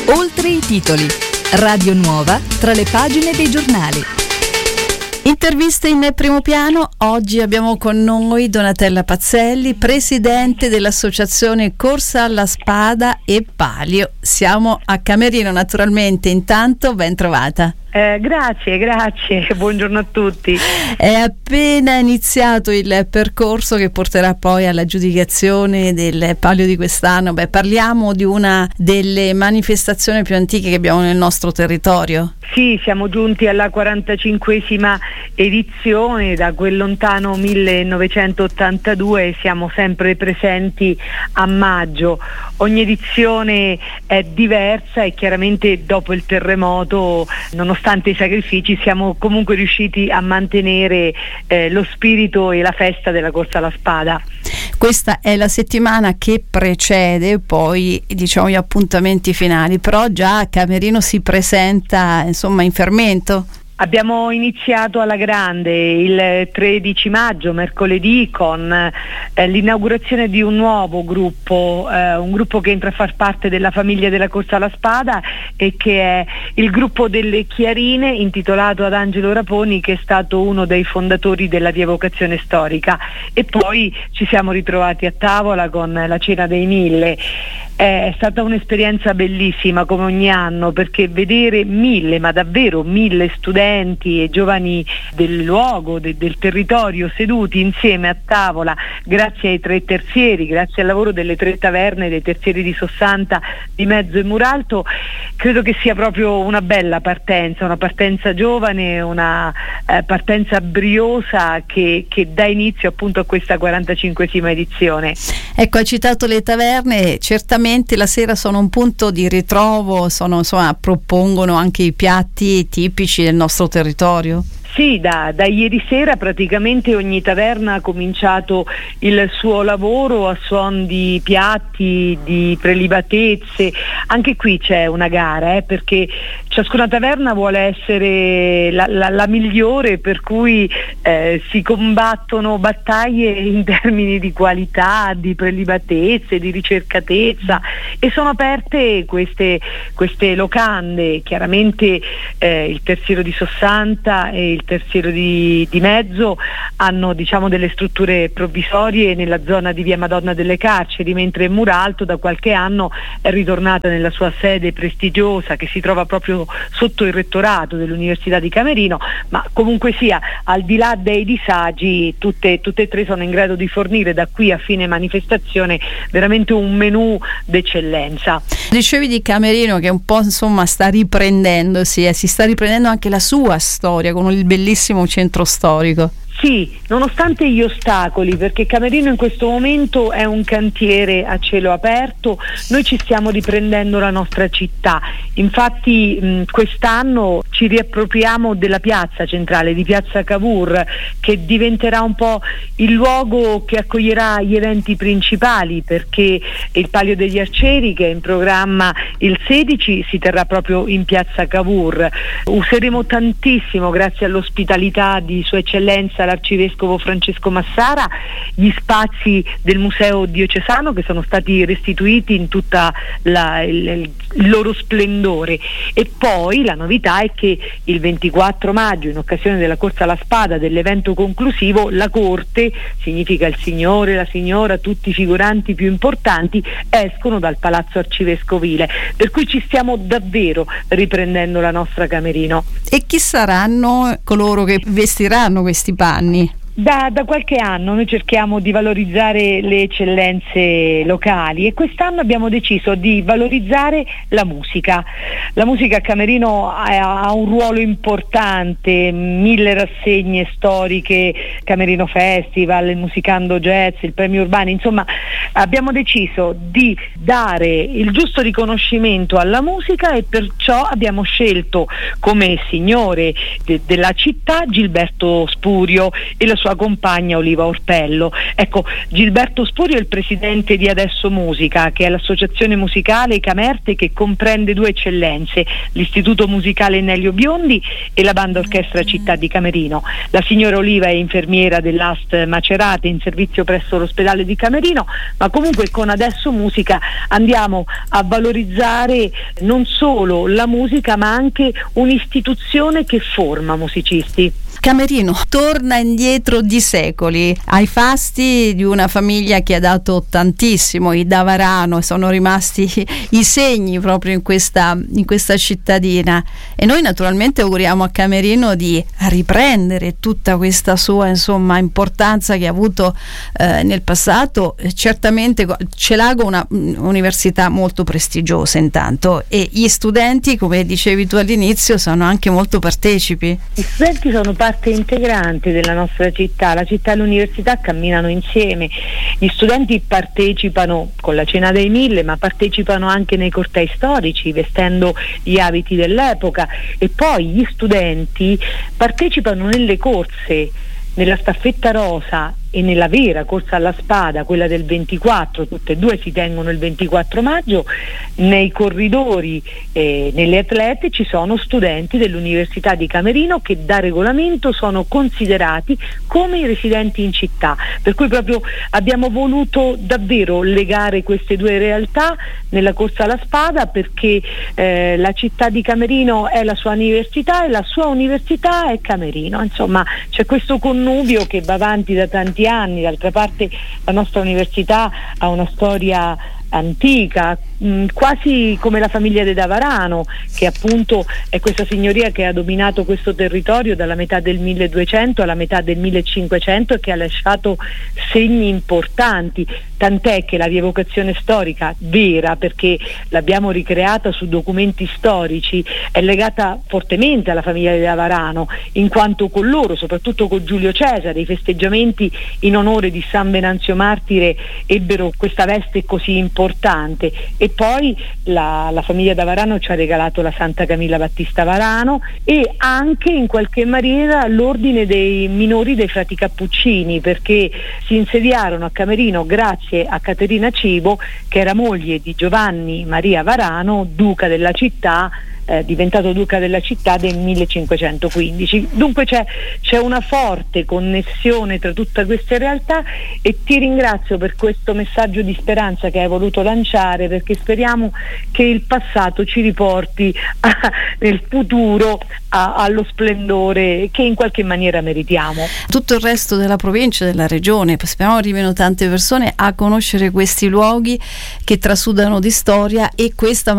Oltre i titoli. Radio Nuova tra le pagine dei giornali. Interviste in primo piano. Oggi abbiamo con noi Donatella Pazzelli, presidente dell'associazione Corsa alla Spada e Palio. Siamo a Camerino, naturalmente. Intanto ben trovata. Grazie, buongiorno a tutti. È appena iniziato il percorso che porterà poi all'aggiudicazione del Palio di quest'anno. Parliamo di una delle manifestazioni più antiche che abbiamo nel nostro territorio. Sì, siamo giunti alla 45esima edizione, da quel lontano 1982 e siamo sempre presenti a maggio. Ogni edizione è diversa e chiaramente dopo il terremoto, nonostante i sacrifici, siamo comunque riusciti a mantenere lo spirito e la festa della Corsa alla Spada. Questa è la settimana che precede poi, diciamo, gli appuntamenti finali, però già a Camerino si presenta, insomma, in fermento. Abbiamo iniziato alla grande il 13 maggio, mercoledì, con l'inaugurazione di un nuovo gruppo, un gruppo che entra a far parte della famiglia della Corsa alla Spada e che è il gruppo delle Chiarine, intitolato ad Angelo Raponi, che è stato uno dei fondatori della rievocazione storica. E poi ci siamo ritrovati a tavola con la Cena dei Mille. È stata un'esperienza bellissima, come ogni anno, perché vedere ma davvero 1000 studenti e giovani del luogo, del territorio, seduti insieme a tavola, grazie ai 3 terzieri, grazie al lavoro delle 3 taverne, dei terzieri di Sossanta, di Mezzo e Muralto, credo che sia proprio una bella partenza, una partenza giovane, una partenza briosa che dà inizio appunto a questa 45esima edizione. Ecco, hai citato le taverne, certamente la sera sono un punto di ritrovo, propongono anche i piatti tipici del nostro territorio. Sì, da ieri sera praticamente ogni taverna ha cominciato il suo lavoro a suon di piatti, di prelibatezze. Anche qui c'è una gara, perché ciascuna taverna vuole essere la migliore, per cui si combattono battaglie in termini di qualità, di prelibatezze, di ricercatezza, e sono aperte queste locande. Chiaramente il terziero di Sossanta e il terziero di Mezzo hanno, diciamo, delle strutture provvisorie nella zona di via Madonna delle Carceri, mentre Muralto da qualche anno è ritornata nella sua sede prestigiosa, che si trova proprio sotto il rettorato dell'Università di Camerino. Ma comunque sia, al di là dei disagi, tutte e 3 sono in grado di fornire da qui a fine manifestazione veramente un menù d'eccellenza. Dicevi di Camerino che un po', insomma, sta riprendendosi, si sta riprendendo anche la sua storia con il bellissimo centro storico. Sì, nonostante gli ostacoli, perché Camerino in questo momento è un cantiere a cielo aperto, noi ci stiamo riprendendo la nostra città. Infatti quest'anno ci riappropriamo della piazza centrale, di piazza Cavour, che diventerà un po' il luogo che accoglierà gli eventi principali, perché il Palio degli Arcieri, che è in programma il 16, si terrà proprio in piazza Cavour. Useremo tantissimo, grazie all'ospitalità di Sua Eccellenza l'Arcivescovo Francesco Massara, gli spazi del Museo Diocesano, che sono stati restituiti in tutta il loro splendore. E poi la novità è che il 24 maggio, in occasione della Corsa alla Spada, dell'evento conclusivo, la corte, significa il signore, la signora, tutti i figuranti più importanti, escono dal Palazzo Arcivescovile, per cui ci stiamo davvero riprendendo la nostra Camerino. E chi saranno coloro che vestiranno questi panni? Da qualche anno noi cerchiamo di valorizzare le eccellenze locali, e quest'anno abbiamo deciso di valorizzare la musica. La musica a Camerino ha un ruolo importante, 1000 rassegne storiche, Camerino Festival, il Musicando Jazz, il Premio Urbani, insomma abbiamo deciso di dare il giusto riconoscimento alla musica, e perciò abbiamo scelto come signore della città Gilberto Spurio e la sua sua compagna Oliva Orpello. Ecco, Gilberto Spurio è il presidente di Adesso Musica, che è l'associazione musicale Camerte che comprende due eccellenze, l'Istituto Musicale Ennelio Biondi e la Banda Orchestra Città di Camerino. La signora Oliva è infermiera dell'AST Macerate in servizio presso l'ospedale di Camerino, ma comunque con Adesso Musica andiamo a valorizzare non solo la musica ma anche un'istituzione che forma musicisti. Camerino torna indietro di secoli, ai fasti di una famiglia che ha dato tantissimo, i Davarano, sono rimasti i segni proprio in questa cittadina, e noi naturalmente auguriamo a Camerino di riprendere tutta questa sua importanza che ha avuto nel passato. Certamente Celago è un'università molto prestigiosa intanto, e gli studenti, come dicevi tu all'inizio, sono anche molto partecipi. Gli studenti sono parte integrante della nostra città, la città e l'università camminano insieme, gli studenti partecipano con la Cena dei Mille, ma partecipano anche nei cortei storici vestendo gli abiti dell'epoca, e poi gli studenti partecipano nelle corse, nella staffetta rosa e nella vera corsa alla spada, quella del 24, tutte e due si tengono il 24 maggio, nei corridori e nelle atlete ci sono studenti dell'Università di Camerino che da regolamento sono considerati come i residenti in città, per cui proprio abbiamo voluto davvero legare queste due realtà nella corsa alla spada, perché la città di Camerino è la sua università e la sua università è Camerino, insomma c'è questo connubio che va avanti da tanti anni. D'altra parte la nostra università ha una storia antica, quasi come la famiglia dei Davarano, che appunto è questa signoria che ha dominato questo territorio dalla metà del 1200 alla metà del 1500 e che ha lasciato segni importanti, tant'è che la rievocazione storica vera, perché l'abbiamo ricreata su documenti storici, è legata fortemente alla famiglia dei Davarano, in quanto con loro, soprattutto con Giulio Cesare, i festeggiamenti in onore di San Venanzio Martire ebbero questa veste così importante. E poi la famiglia Davarano ci ha regalato la Santa Camilla Battista Varano e anche in qualche maniera l'ordine dei minori dei frati cappuccini, perché si insediarono a Camerino grazie a Caterina Cibo, che era moglie di Giovanni Maria Varano, duca della città, diventato duca della città del 1515. Dunque c'è una forte connessione tra tutte queste realtà, e ti ringrazio per questo messaggio di speranza che hai voluto lanciare, perché speriamo che il passato ci riporti nel futuro allo splendore che in qualche maniera meritiamo. Tutto il resto della provincia, della regione, speriamo arrivino tante persone a conoscere questi luoghi che trasudano di storia, e questa